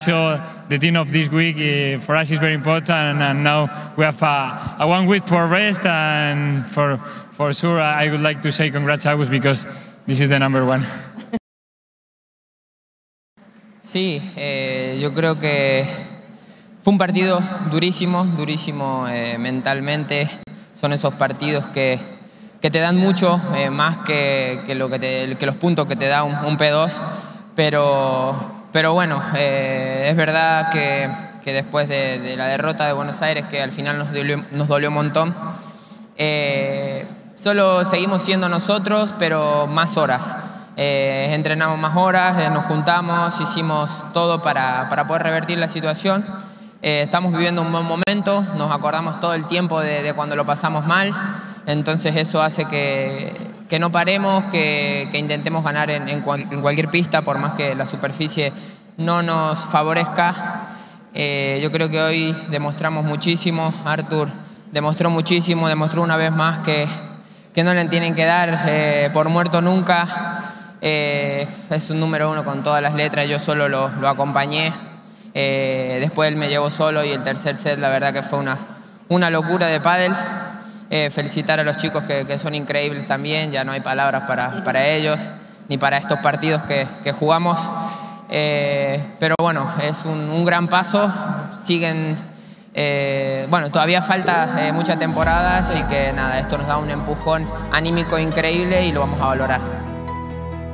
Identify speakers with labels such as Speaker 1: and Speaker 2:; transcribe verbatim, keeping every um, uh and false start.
Speaker 1: So the team of this week uh, for us is very important, and now we have a, a one week for rest, and for for sure I would like to say congrats Agus because this is the number one.
Speaker 2: Sí, eh, yo creo que fue un partido durísimo, durísimo eh, mentalmente. Son esos partidos que, que te dan mucho, eh, más que, que, lo que, te, que los puntos que te da un, un P dos, pero... Pero bueno, eh, es verdad que, que después de, de la derrota de Buenos Aires, que al final nos dolió, nos dolió un montón, eh, solo seguimos siendo nosotros, pero más horas. Eh, entrenamos más horas, eh, nos juntamos, hicimos todo para, para poder revertir la situación. Eh, estamos viviendo un buen momento, nos acordamos todo el tiempo de, de cuando lo pasamos mal, entonces eso hace que... que no paremos, que, que intentemos ganar en, en, cual, en cualquier pista, por más que la superficie no nos favorezca. Eh, yo creo que hoy demostramos muchísimo, Artur demostró muchísimo, demostró una vez más que, que no le tienen que dar eh, por muerto nunca. Eh, es un número uno con todas las letras, yo solo lo, lo acompañé. Eh, después él me llevó solo y el tercer set la verdad que fue una, una locura de pádel. Eh, felicitar a los chicos que, que son increíbles también, ya no hay palabras para, para ellos, ni para estos partidos que, que jugamos. Eh, pero bueno, es un, un gran paso, siguen, eh, bueno, todavía falta eh, mucha temporada, así que nada, esto nos da un empujón anímico increíble y lo vamos a valorar.